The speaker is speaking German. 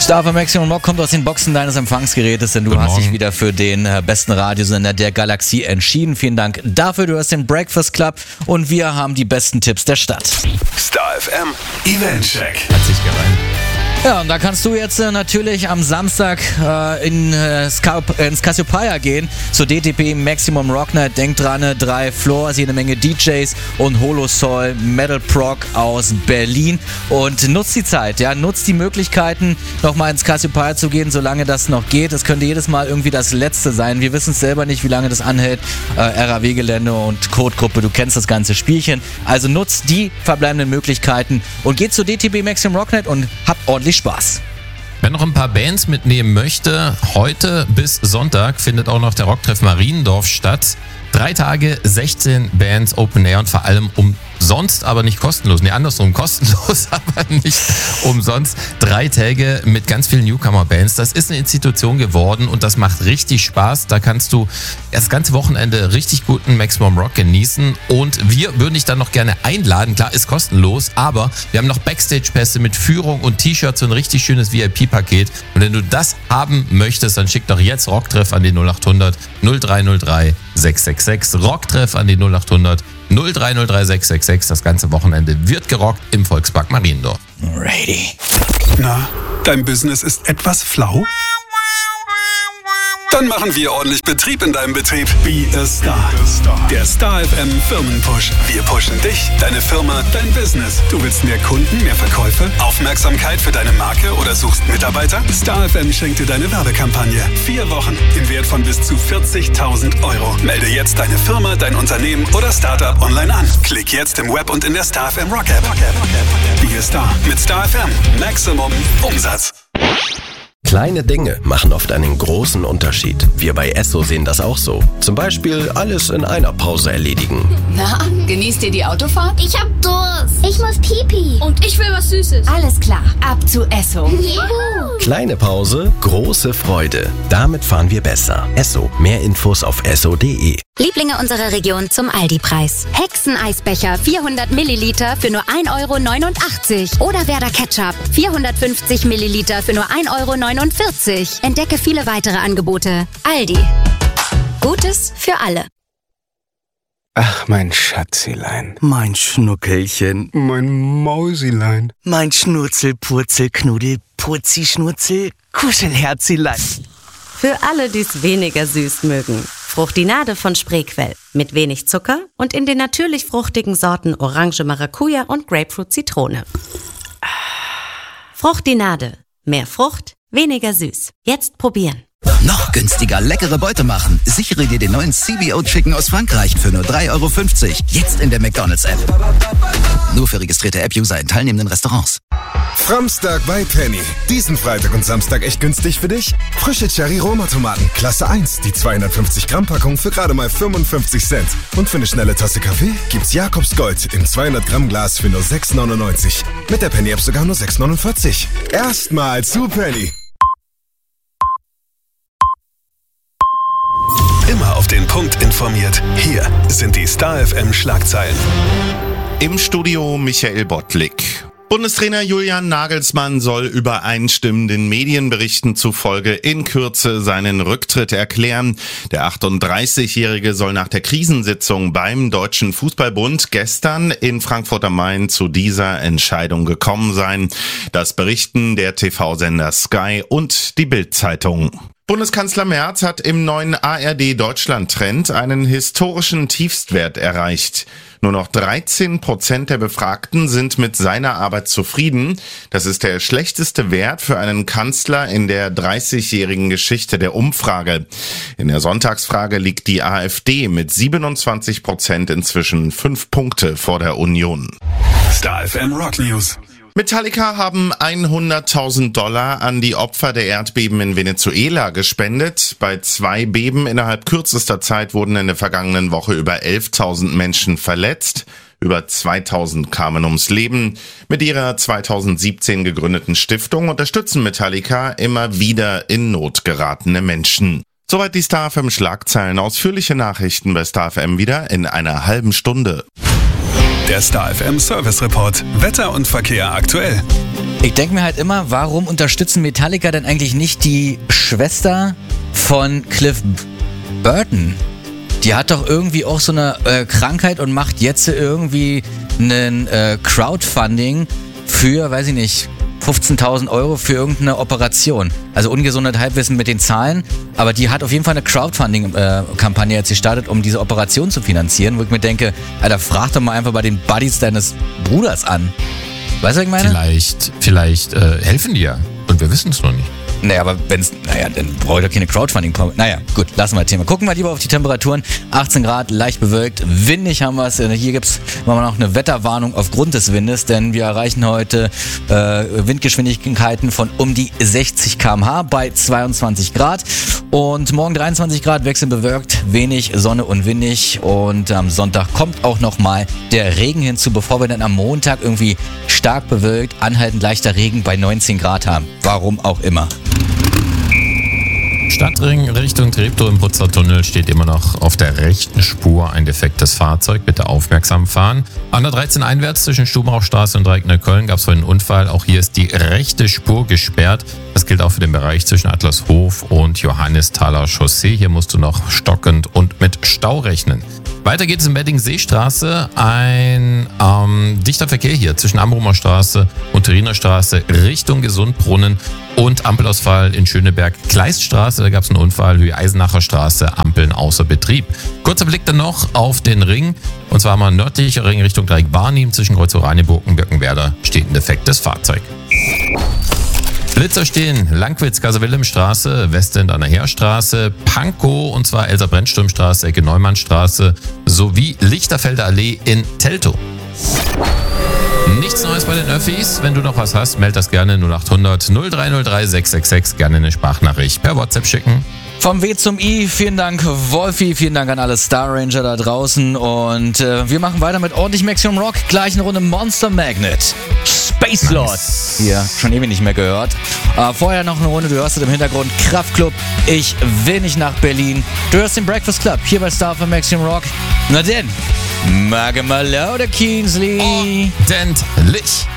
Star FM Maximum Rock kommt aus den Boxen deines Empfangsgerätes, denn du hast dich wieder für den besten Radiosender der Galaxie entschieden. Vielen Dank dafür. Du hast den Breakfast Club und wir haben die besten Tipps der Stadt. Star FM Eventcheck. Hat sich gereimt. Ja, und da kannst du jetzt natürlich am Samstag ins Cassiopeia gehen, zur DTP Maximum Rock Night. Denk dran, 3 Floors, jede Menge DJs und Holosoul Metal Prog aus Berlin. Und nutzt die Zeit, ja, nutzt die Möglichkeiten, nochmal ins Cassiopeia zu gehen, solange das noch geht. Es könnte jedes Mal irgendwie das Letzte sein. Wir wissen es selber nicht, wie lange das anhält. RAW-Gelände und Codegruppe, du kennst das ganze Spielchen. Also nutzt die verbleibenden Möglichkeiten und geht zur DTP Maximum Rock Night und habt ordentlich Spaß. Wer noch ein paar Bands mitnehmen möchte, heute bis Sonntag findet auch noch der Rocktreff Mariendorf statt. 3 Tage, 16 Bands, Open Air und vor allem umsonst, aber nicht kostenlos. Nee, andersrum, kostenlos, aber nicht umsonst. 3 Tage mit ganz vielen Newcomer-Bands. Das ist eine Institution geworden und das macht richtig Spaß. Da kannst du das ganze Wochenende richtig guten Maximum Rock genießen und wir würden dich dann noch gerne einladen. Klar, ist kostenlos, aber wir haben noch Backstage-Pässe mit Führung und T-Shirts und ein richtig schönes VIP-Paket. Und wenn du das haben möchtest, dann schick doch jetzt Rocktreff an die 0800 0303 666. Rocktreff an die 0800 0303 666. Das ganze Wochenende wird gerockt im Volkspark Mariendorf. Ready. Na, dein Business ist etwas flau? Dann machen wir ordentlich Betrieb in deinem Betrieb. Be a Star. Der Star FM Firmenpush. Wir pushen dich, deine Firma, dein Business. Du willst mehr Kunden, mehr Verkäufe, Aufmerksamkeit für deine Marke oder suchst Mitarbeiter? Star FM schenkt dir deine Werbekampagne. 4 Wochen im Wert von bis zu 40.000 Euro. Melde jetzt deine Firma, dein Unternehmen oder Startup online an. Klick jetzt im Web und in der Star FM Rock App. Be a Star mit Star FM. Maximum Umsatz. Kleine Dinge machen oft einen großen Unterschied. Wir bei Esso sehen das auch so. Zum Beispiel alles in einer Pause erledigen. Na, genießt ihr die Autofahrt? Ich hab Durst. Ich muss Pipi. Und ich will was Süßes. Alles klar, ab zu Esso. Juhu. Kleine Pause, große Freude. Damit fahren wir besser. Esso. Mehr Infos auf esso.de. Lieblinge unserer Region zum Aldi-Preis. Hexeneisbecher 400 Milliliter für nur 1,89 € oder Werder Ketchup 450 Milliliter für nur 1,49 €. Entdecke viele weitere Angebote. Aldi. Gutes für alle. Ach, mein Schatzilein. Mein Schnuckelchen. Mein Mausilein. Mein Schnurzel, Purzel, Knuddel, Purzi, Schnurzel, Kuschelherzilein. Für alle, die es weniger süß mögen. Fruchtinade von Spreequell. Mit wenig Zucker und in den natürlich fruchtigen Sorten Orange, Maracuja und Grapefruit Zitrone. Fruchtinade. Mehr Frucht, weniger süß. Jetzt probieren. Noch günstiger leckere Beute machen. Sichere dir den neuen CBO Chicken aus Frankreich für nur 3,50 €. Jetzt in der McDonald's-App. Nur für registrierte App-User in teilnehmenden Restaurants. Framstag bei Penny. Diesen Freitag und Samstag echt günstig für dich? Frische Cherry-Roma-Tomaten, Klasse 1. Die 250-Gramm-Packung für gerade mal 55 Cent. Und für eine schnelle Tasse Kaffee gibt's Jakobs Gold im 200-Gramm-Glas für nur 6,99 €. Mit der Penny-App sogar nur 6,49 €. Erstmal zu Penny. Immer auf den Punkt informiert. Hier sind die Star FM Schlagzeilen. Im Studio Michael Bottlik. Bundestrainer Julian Nagelsmann soll übereinstimmenden Medienberichten zufolge in Kürze seinen Rücktritt erklären. Der 38-Jährige soll nach der Krisensitzung beim Deutschen Fußballbund gestern in Frankfurt am Main zu dieser Entscheidung gekommen sein. Das berichten der TV-Sender Sky und die Bild-Zeitung. Bundeskanzler Merz hat im neuen ARD-Deutschland-Trend einen historischen Tiefstwert erreicht. Nur noch 13% der Befragten sind mit seiner Arbeit zufrieden. Das ist der schlechteste Wert für einen Kanzler in der 30-jährigen Geschichte der Umfrage. In der Sonntagsfrage liegt die AfD mit 27% inzwischen 5 Punkte vor der Union. Star FM Rock News. Metallica haben $100.000 an die Opfer der Erdbeben in Venezuela gespendet. Bei 2 Beben innerhalb kürzester Zeit wurden in der vergangenen Woche über 11.000 Menschen verletzt. Über 2.000 kamen ums Leben. Mit ihrer 2017 gegründeten Stiftung unterstützen Metallica immer wieder in Not geratene Menschen. Soweit die Star FM Schlagzeilen. Ausführliche Nachrichten bei Star FM wieder in einer halben Stunde. Der Star FM Service Report. Wetter und Verkehr aktuell. Ich denke mir halt immer, warum unterstützen Metallica denn eigentlich nicht die Schwester von Cliff Burton? Die hat doch irgendwie auch so eine Krankheit und macht jetzt irgendwie einen Crowdfunding für, weiß ich nicht, 15.000 Euro für irgendeine Operation. Also ungesundes Halbwissen mit den Zahlen, aber die hat auf jeden Fall eine Crowdfunding-Kampagne jetzt gestartet, um diese Operation zu finanzieren, wo ich mir denke, Alter, frag doch mal einfach bei den Buddies deines Bruders an. Weißt du, was ich meine? Vielleicht helfen die ja und wir wissen es noch nicht. Naja, aber dann brauche ich doch keine Crowdfunding. Naja, gut, lassen wir das Thema. Gucken wir lieber auf die Temperaturen. 18 Grad, leicht bewölkt, windig haben wir es. Hier gibt's noch eine Wetterwarnung aufgrund des Windes, denn wir erreichen heute Windgeschwindigkeiten von um die 60 km/h bei 22 Grad. Und morgen 23 Grad, wechselnd bewölkt, wenig Sonne und windig. Und am Sonntag kommt auch nochmal der Regen hinzu, bevor wir dann am Montag irgendwie stark bewölkt, anhaltend leichter Regen bei 19 Grad haben. Warum auch immer. Stadtring Richtung Treptow im Putzertunnel steht immer noch auf der rechten Spur ein defektes Fahrzeug. Bitte aufmerksam fahren. An der 13 einwärts zwischen Stubenauchstraße und Dreieck-Neukölln gab es vorhin einen Unfall. Auch hier ist die rechte Spur gesperrt. Das gilt auch für den Bereich zwischen Adlershof und Johannisthaler Chaussee. Hier musst du noch stockend und mit Stau rechnen. Weiter geht es in Wedding-Seestraße. Ein dichter Verkehr hier zwischen Amrumer Straße und Turiner Straße Richtung Gesundbrunnen und Ampelausfall in Schöneberg. Kleiststraße, da gab es einen Unfall. Höhe Eisenacher Straße, Ampeln außer Betrieb. Kurzer Blick dann noch auf den Ring. Und zwar mal nördlicher Ring Richtung Dreieck-Barnim zwischen Kreuz Oranienburg und Birkenwerder steht ein defektes Fahrzeug. Blitzer stehen, Langwitz, Kaiser-Wilhelm-Straße, Westend an der Heerstraße, Pankow und zwar Elsa-Brennström-Straße, Ecke Neumannstraße sowie Lichterfelder Allee in Teltow. Nichts Neues bei den Öffis. Wenn du noch was hast, meld das gerne 0800 0303 666. Gerne eine Sprachnachricht per WhatsApp schicken. Vom W zum I, vielen Dank Wolfi, vielen Dank an alle Star Ranger da draußen und wir machen weiter mit ordentlich Maximum Rock, gleich eine Runde Monster Magnet, Space Lord, hier schon ewig nicht mehr gehört. Vorher noch eine Runde, du hörst es im Hintergrund, Kraftklub, ich will nicht nach Berlin, du hörst den Breakfast Club, hier bei Star für Maximum Rock, na denn, Magma Lauder Kingsley. Ordentlich.